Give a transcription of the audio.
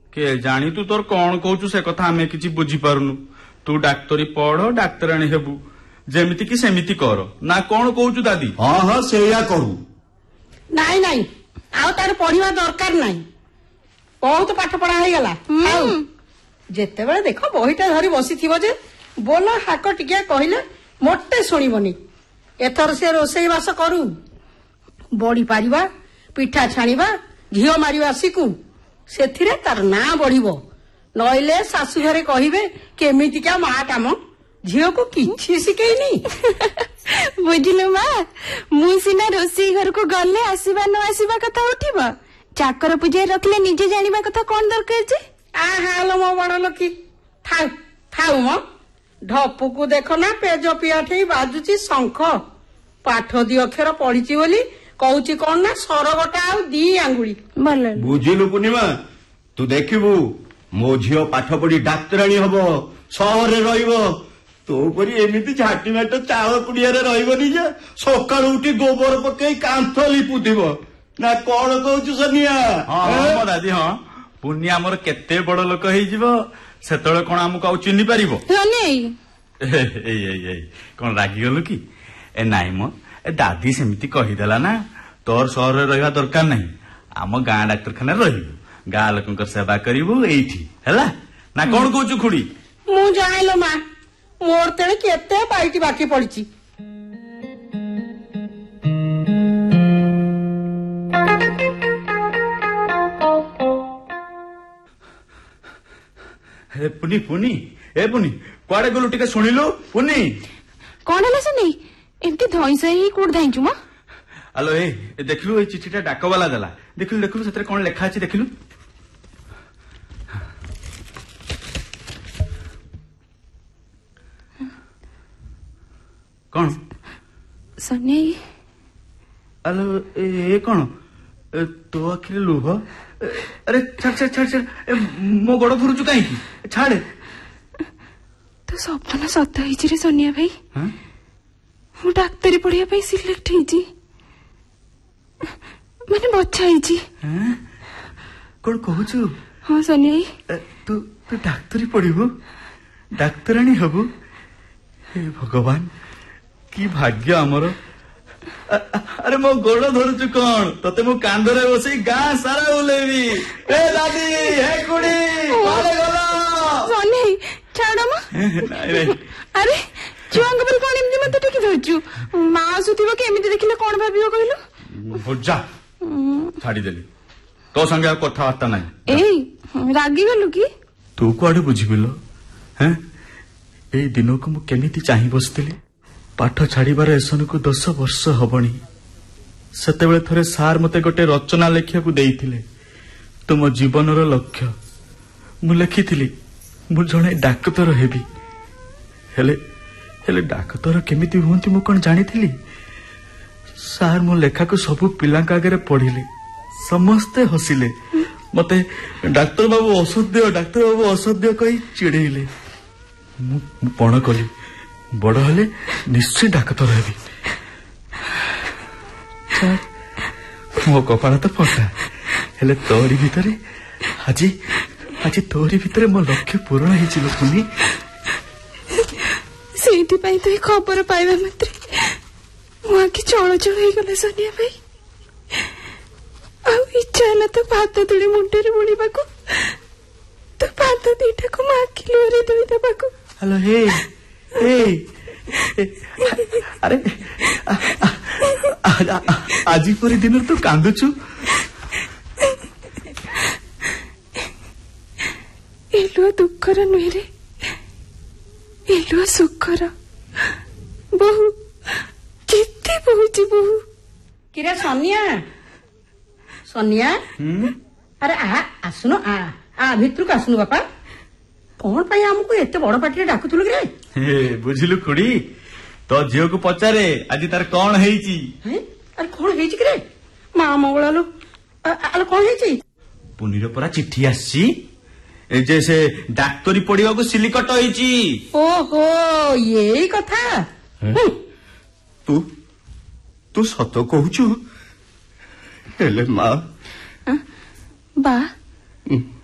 के जानी तू तोर कौन कहू से कथा आमे किछि बुझी पारुनु। तू डाक्तरी पढ़ डाक्तराणी हेबू जेमिति कि सेमिति कर ना कौन कहू दादी। हाँ हाँ सेया करू। नाई नाई आउ तार पढ़िवा दरकार नाई बहुत पाठ पढ़ा हो गला। जेते बेले देख बहीटा धरी बसी थिबो जे बोल हाक टिकिया कहले मोटे सुनिबनी। एथर से रोसई बास करू बड़ी पारिबा पिठा छाणीबा घिओ मारिबा शिकू सेथिरे तार ना बढ़िबो नइले सासु घरे कहिबे केमिति का मा काम झियो को किछि सिकेइनी। बुझिलु मा मु सिना रोसई घर को गले आसीबा न आसीबा कथा उठिबो चाकर पूजा रखले निजे जानिबा कथा कोन दरकार जे। हालो मो बड़ लकी थाउ थाउ मो ढपु को देखो ना पेज पियाठी बाजुची शंख पाठ दी अक्षर पढ़िची बोली कहूची कौन ना सरगटा आ दी आंगुली। बुझिलु पूर्णिमा तू देखिबू मो झियो पाठ पढ़ी डाक्तराणी हबो सहर रे रहिबो तो परी एमिति झाटी माट चाव कुड़िया रे रहिबनी जे सकाळ उठी गोबर पकई कांथ लिपुदिबो ना कोन कहूछु सोनिया। हां दादी हां पुण्य आमर केते बड़ लोक हेई जिवो सेतळे कोन हमकु आ चिन्हि परिबो ए कोन रागी गलु की ए नाइ मो ए दादी सेमिति कहि देला ना तोर शहर रे रहबा दरकार नाही आम गां डाक्तरखाना रहिबो गां लोकंकर सेवा करिवो एठी हैला ना कोन कहूछु खुडी। मु जाइलो मा मोर तेरे केते बाईटी बाकी पड़िची। हे पुनी पुनी ए पुनी कुआडे गलु टिके सुनिलु पुनी कोन हला सुनी एमती धइसई कोड धाइचु म। हेलो ए देखलु ए चिठीटा डाक वाला देला देखलु देखलु सेतरे कोन लेखा अछि देखलु। कौन सनी हेलो ए कौन तो आखिर लुह अरे छाड़ छाड़ छाड़ छाड़ मो गोड़ फुरुचु कहीं छाड़े तो सपन सत होइछि रे सोनिया भाई। मु डाक्तरी पढ़िया भाई सिलेक्ट होइछि माने बच्चा होइछि। कौन कहूछु। हां सोनिया तू तू डाक्तरी पढ़िबु डाक्तराणी हबु हे भगवान की भाग्य आमर। अरे मो गोड़ धरुचु कौन तते मो कांधरे बसी गां सारा उलेबी ए दादी हे कुड़ी कुआडे गलो सोनी छाड़ म। अरे छुआंग बल कोन एमती मते टकी धरचु मा सुथिबो के एमती देखिले कोन भाबियो कहलो बुझा छाड़ी देली तो संगे कथा वार्ता नाही। ए रागी गलु की तू कुआडे बुझिबिलो हैं ए दिनो को मु केमिति चाहि बसतिली पाठ छाड़ीबार एसन को 10 वर्ष हबणी सेतेबेले थरे सार मते गोटे रचना लेखिया को देइथिले तुम जीवनर लक्ष्य मु लेखिथिली मु जणे डाक्तर हेबी हेले हेले डाक्तर केमिति हुंती मु कोन जानिथिली। सार मो लेखा को सब पिलांका आगे पढ़िले समस्ते हसिले मते डाक्तर बाबू औषध दियो कहि चिड़ेइले मु पण कली बड़ हेले निश्चय डाक्तर हेबी। मो कपाल तो फटा हेले तोरी भितरे आज आज तोरी भितरे मो लक्ष्य पूर्ण हेछि लोकुनी सेठी पाई तो खबर पाइबा मात्रे मु आखि चळ चळ हे गले सोनिया भाई आ इच्छा होला तो भात तुड़ी मुंडरे बुड़ीबाकू तो भात दीटा को मा किलोरे दुई दबाकू। हेलो हे अरे आज परी दिन तो कांदुचु एलुआ दुखर नुहे रे एलुआ सुखर बहु केते बहुची बहु किरे सोनिया सोनिया अरे आसुनो आ भितर को आसुनो बापा कौन पाई हमको एते बड़ पार्टी डाकुथुलु रे। हे बुझिलु खुड़ी तो झियो को पचारे आज तार कौन हेइची। अरे कौन हेइची रे मा मंगलालो अरे कौन हेइची पुनीर परा चिट्ठी आसी ए जे से डाक्तरी पढ़िबा को सिलिकट होइची। ओहो यही कथा तू तू सत कहूछु हेले मां बा